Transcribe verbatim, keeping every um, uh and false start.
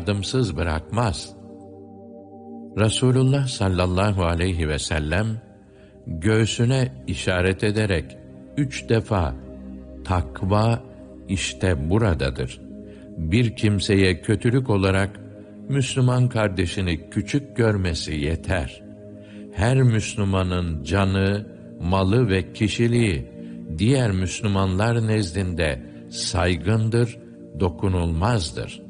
yardımsız bırakmaz. Resulullah sallallahu aleyhi ve sellem, göğsüne işaret ederek üç defa, takva işte buradadır. Bir kimseye kötülük olarak Müslüman kardeşini küçük görmesi yeter. Her Müslümanın canı, malı ve kişiliği diğer Müslümanlar nezdinde saygındır, dokunulmazdır.